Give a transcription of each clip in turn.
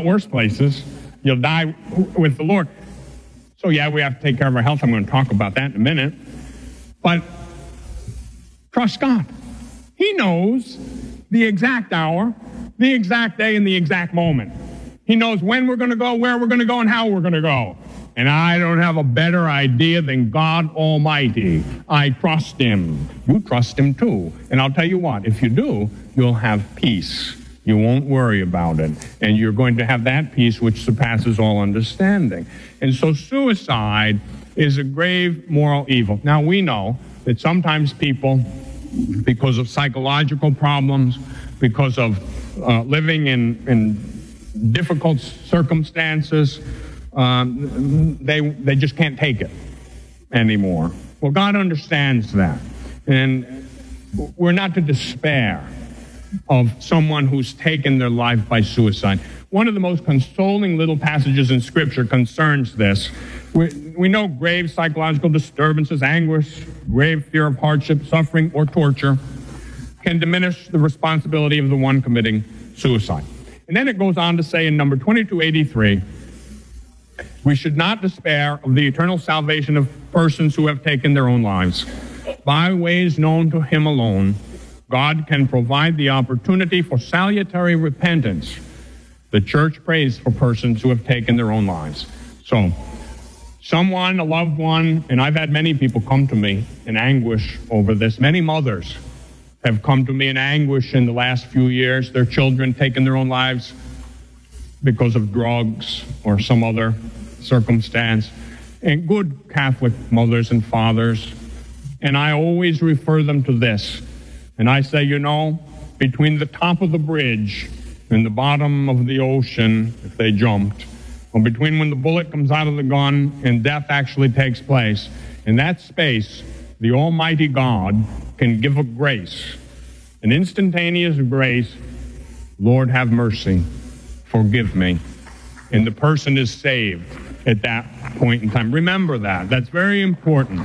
worse places. You'll die with the Lord. So yeah, we have to take care of our health. I'm going to talk about that in a minute. But trust God. He knows the exact hour, the exact day, and the exact moment. He knows when we're going to go, where we're going to go, and how we're going to go. And I don't have a better idea than God Almighty. I trust Him. You trust Him too. And I'll tell you what, if you do, you'll have peace. You won't worry about it. And you're going to have that peace which surpasses all understanding. And so suicide is a grave moral evil. Now we know that sometimes people, because of psychological problems, because of living in difficult circumstances, they just can't take it anymore. Well, God understands that. And we're not to despair of someone who's taken their life by suicide. One of the most consoling little passages in Scripture concerns this. We know grave psychological disturbances, anguish, grave fear of hardship, suffering, or torture can diminish the responsibility of the one committing suicide. And then it goes on to say in number 2283, we should not despair of the eternal salvation of persons who have taken their own lives. By ways known to Him alone, God can provide the opportunity for salutary repentance. The church prays for persons who have taken their own lives. So, someone, a loved one, and I've had many people come to me in anguish over this. Many mothers have come to me in anguish in the last few years, their children taken their own lives because of drugs or some other circumstance. And good Catholic mothers and fathers. And I always refer them to this. And I say, between the top of the bridge and the bottom of the ocean, if they jumped, or between when the bullet comes out of the gun and death actually takes place, in that space, the Almighty God can give a grace, an instantaneous grace. Lord, have mercy, forgive me. And the person is saved at that point in time. Remember that. That's very important.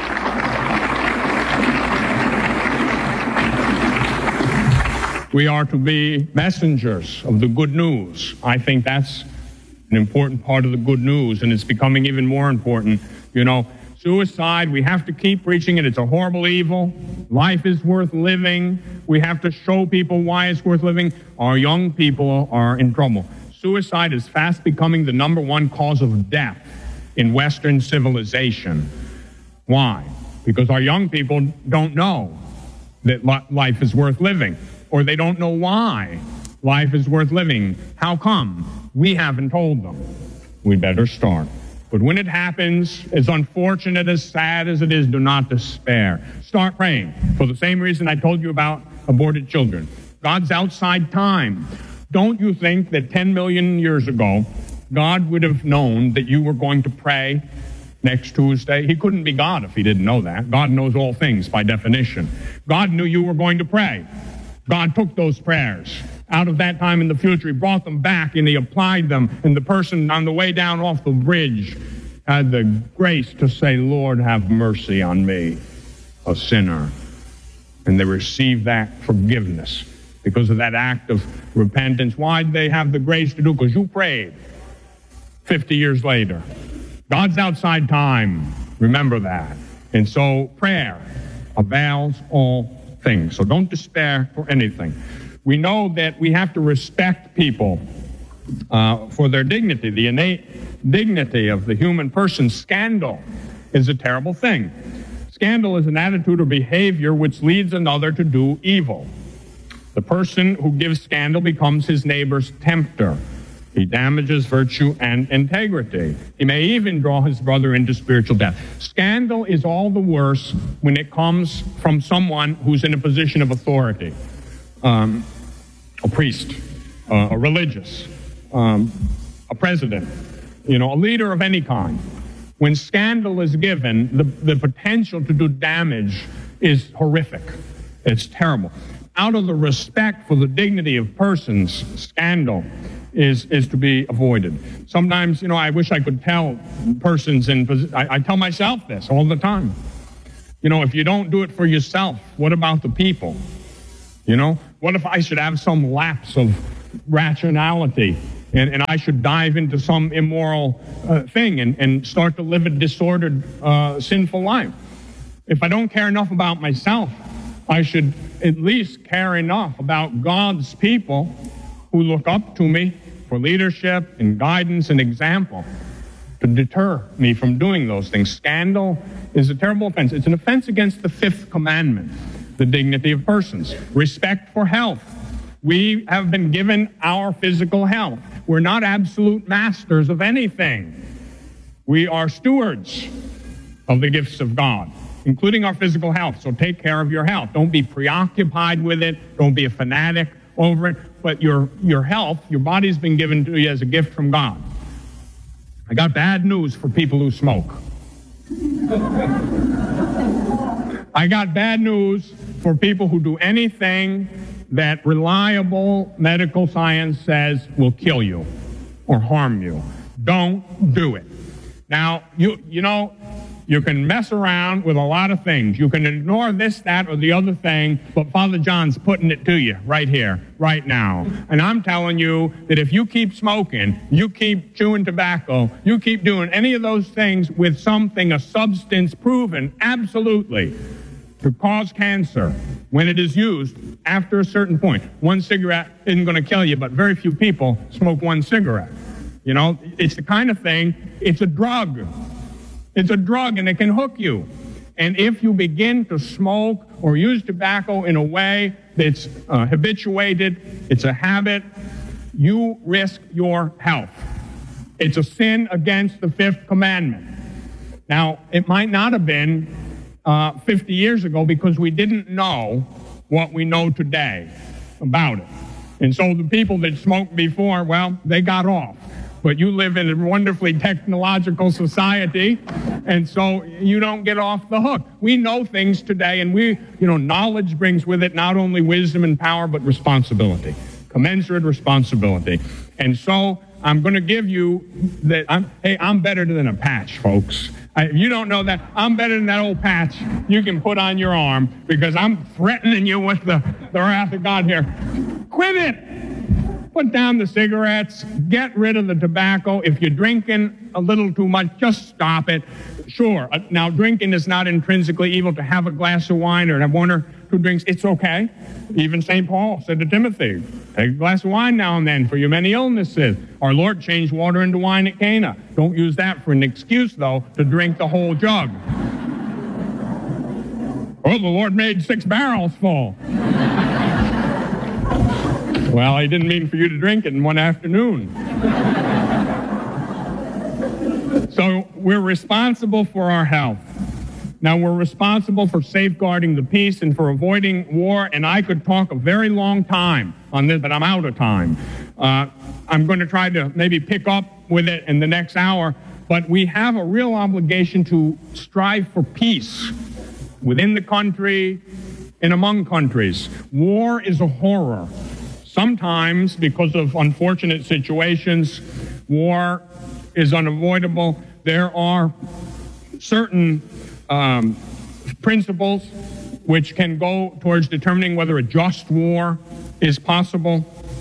We are to be messengers of the good news. I think that's an important part of the good news, and it's becoming even more important. Suicide, we have to keep preaching it. It's a horrible evil. Life is worth living. We have to show people why it's worth living. Our young people are in trouble. Suicide is fast becoming the number one cause of death in Western civilization. Why? Because our young people don't know that life is worth living. Or they don't know why life is worth living. How come? We haven't told them. We'd better start. But when it happens, as unfortunate, as sad as it is, do not despair. Start praying for the same reason I told you about aborted children. God's outside time. Don't you think that 10 million years ago, God would have known that you were going to pray next Tuesday? He couldn't be God if He didn't know that. God knows all things by definition. God knew you were going to pray. God took those prayers out of that time in the future. He brought them back and He applied them. And the person on the way down off the bridge had the grace to say, Lord, have mercy on me, a sinner. And they received that forgiveness because of that act of repentance. Why'd they have the grace to do? Because you prayed 50 years later. God's outside time. Remember that. And so prayer avails all things. So don't despair for anything. We know that we have to respect people for their dignity, the innate dignity of the human person. Scandal is a terrible thing. Scandal is an attitude or behavior which leads another to do evil. The person who gives scandal becomes his neighbor's tempter. He damages virtue and integrity. He may even draw his brother into spiritual death. Scandal is all the worse when it comes from someone who's in a position of authority. A priest, a religious, a president, a leader of any kind. When scandal is given, the potential to do damage is horrific. It's terrible. Out of the respect for the dignity of persons, scandal is to be avoided. Sometimes, I wish I could tell persons, I tell myself this all the time. If you don't do it for yourself, what about the people? What if I should have some lapse of rationality and I should dive into some immoral thing and start to live a disordered, sinful life. If I don't care enough about myself, I should at least care enough about God's people who look up to me for leadership and guidance and example to deter me from doing those things. Scandal is a terrible offense. It's an offense against the fifth commandment, the dignity of persons. Respect for health. We have been given our physical health. We're not absolute masters of anything. We are stewards of the gifts of God, including our physical health. So take care of your health. Don't be preoccupied with it. Don't be a fanatic over it. But your health, your body's been given to you as a gift from God. I got bad news for people who smoke. I got bad news for people who do anything that reliable medical science says will kill you or harm you. Don't do it. Now, you know, you can mess around with a lot of things. You can ignore this, that, or the other thing, but Father John's putting it to you right here, right now. And I'm telling you that if you keep smoking, you keep chewing tobacco, you keep doing any of those things with something, a substance proven absolutely to cause cancer when it is used after a certain point. One cigarette isn't going to kill you, but very few people smoke one cigarette. You know, it's the kind of thing, it's a drug. It's a drug, and it can hook you. And if you begin to smoke or use tobacco in a way that's habituated, it's a habit, you risk your health. It's a sin against the fifth commandment. Now, it might not have been 50 years ago because we didn't know what we know today about it. And so the people that smoked before, well, they got off. But you live in a wonderfully technological society, and so you don't get off the hook. We know things today, and knowledge brings with it not only wisdom and power, but responsibility, commensurate responsibility. And so I'm going to give you that. I'm better than a patch, folks. If you don't know that, I'm better than that old patch you can put on your arm, because I'm threatening you with the wrath of God here. Quit it. Put down the cigarettes, get rid of the tobacco. If you're drinking a little too much, just stop it. Sure, now drinking is not intrinsically evil. To have a glass of wine or have one or two drinks, it's okay. Even St. Paul said to Timothy, take a glass of wine now and then for your many illnesses. Our Lord changed water into wine at Cana. Don't use that for an excuse, though, to drink the whole jug. Oh, the Lord made 6 barrels full. Well, he didn't mean for you to drink it in one afternoon. So we're responsible for our health. Now, we're responsible for safeguarding the peace and for avoiding war, and I could talk a very long time on this, but I'm out of time. I'm going to try to maybe pick up with it in the next hour, but we have a real obligation to strive for peace within the country and among countries. War is a horror. Sometimes, because of unfortunate situations, war is unavoidable. There are certain principles which can go towards determining whether a just war is possible.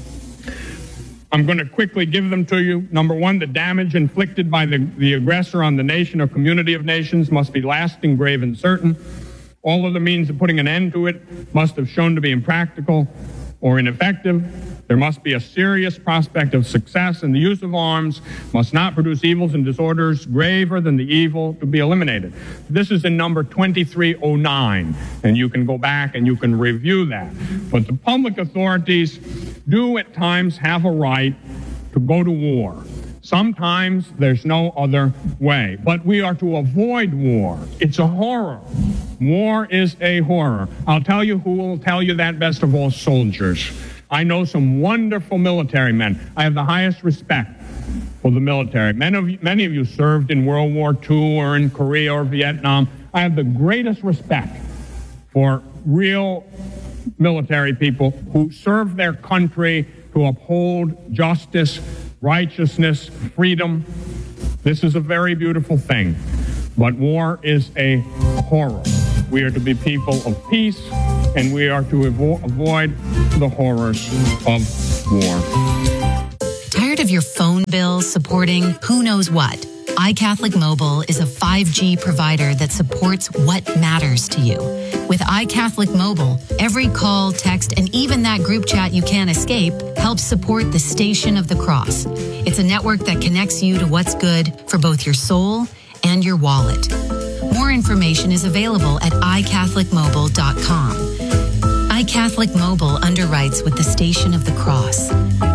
I'm going to quickly give them to you. Number one, the damage inflicted by the aggressor on the nation or community of nations must be lasting, grave, and certain. All of the means of putting an end to it must have shown to be impractical or ineffective. There must be a serious prospect of success, and the use of arms must not produce evils and disorders graver than the evil to be eliminated. This is in number 2309, and you can go back and you can review that. But the public authorities do at times have a right to go to war. Sometimes there's no other way. But we are to avoid war. It's a horror. War is a horror. I'll tell you who will tell you that best of all: soldiers. I know some wonderful military men. I have the highest respect for the military. Many of you served in World War II or in Korea or Vietnam. I have the greatest respect for real military people who serve their country to uphold justice, righteousness, freedom. This is a very beautiful thing. But war is a horror. We are to be people of peace, and we are to avoid the horrors of war. Tired of your your phone bill supporting who knows what, iCatholic Mobile is a 5G provider that supports what matters to you. With iCatholic Mobile, every call, text, and even that group chat you can't escape helps support the Station of the Cross. It's a network that connects you to what's good for both your soul and your wallet. More information is available at iCatholicMobile.com. iCatholic Mobile underwrites with the Station of the Cross.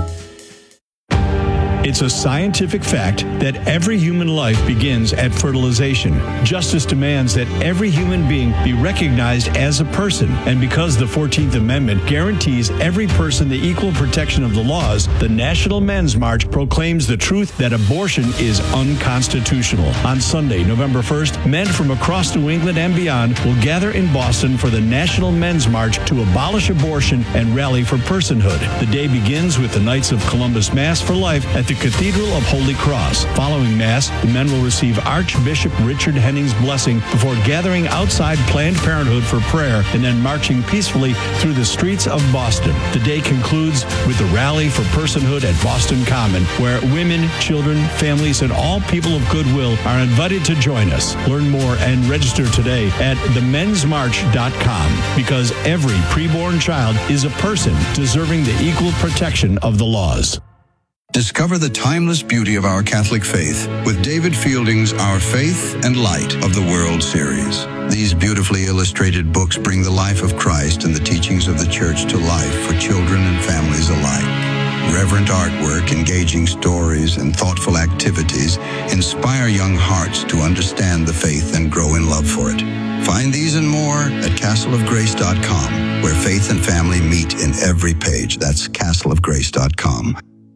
It's a scientific fact that every human life begins at fertilization. Justice demands that every human being be recognized as a person. And because the 14th Amendment guarantees every person the equal protection of the laws, the National Men's March proclaims the truth that abortion is unconstitutional. On Sunday, November 1st, men from across New England and beyond will gather in Boston for the National Men's March to abolish abortion and rally for personhood. The day begins with the Knights of Columbus Mass for Life at the Cathedral of Holy Cross. Following Mass, the men will receive Archbishop Richard Henning's blessing before gathering outside Planned Parenthood for prayer and then marching peacefully through the streets of Boston. The day concludes with the Rally for Personhood at Boston Common, where women, children, families, and all people of goodwill are invited to join us. Learn more and register today at themensmarch.com, because every preborn child is a person deserving the equal protection of the laws. Discover the timeless beauty of our Catholic faith with David Fielding's Our Faith and Light of the World series. These beautifully illustrated books bring the life of Christ and the teachings of the Church to life for children and families alike. Reverent artwork, engaging stories, and thoughtful activities inspire young hearts to understand the faith and grow in love for it. Find these and more at castleofgrace.com, where faith and family meet in every page. That's castleofgrace.com.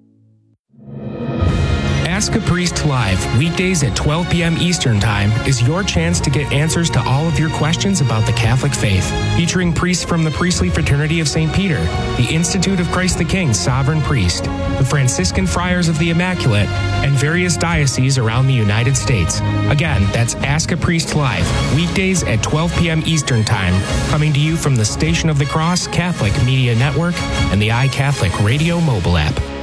Ask a Priest Live, weekdays at 12 p.m. Eastern Time, is your chance to get answers to all of your questions about the Catholic faith. Featuring priests from the Priestly Fraternity of St. Peter, the Institute of Christ the King Sovereign Priest, the Franciscan Friars of the Immaculate, and various dioceses around the United States. Again, that's Ask a Priest Live, weekdays at 12 p.m. Eastern Time, coming to you from the Station of the Cross Catholic Media Network and the iCatholic Radio mobile app.